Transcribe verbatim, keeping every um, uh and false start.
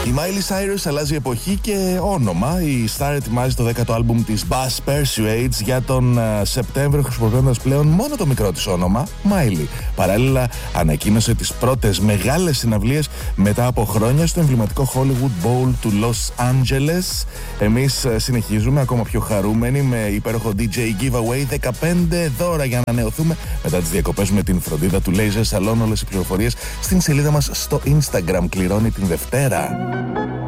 Η Miley Cyrus αλλάζει εποχή και όνομα. Η Star ετοιμάζει το δέκατο άλμπουμ της Bass Persuades για τον uh, Σεπτέμβριο, χρησιμοποιώντας πλέον μόνο το μικρό της όνομα, Miley. Παράλληλα, ανακοίνωσε τις πρώτες μεγάλες συναυλίες μετά από χρόνια στο εμβληματικό Hollywood Bowl του Los Angeles. Εμείς uh, συνεχίζουμε ακόμα πιο χαρούμενοι με υπέροχο ντι τζέι Giveaway, δεκαπέντε δώρα για να ανανεωθούμε μετά τις διακοπές με την φροντίδα του Laser Salon. Όλες οι πληροφορίες στην σελίδα μας στο Instagram. Κληρώνει την Δευτέρα.